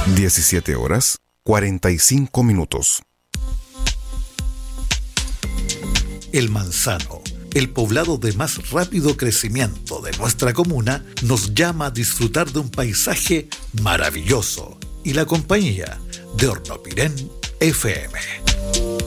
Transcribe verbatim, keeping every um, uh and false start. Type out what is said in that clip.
diecisiete horas, cuarenta y cinco minutos. El Manzano, el poblado de más rápido crecimiento de nuestra comuna, nos llama a disfrutar de un paisaje maravilloso y la compañía de Hornopirén F M.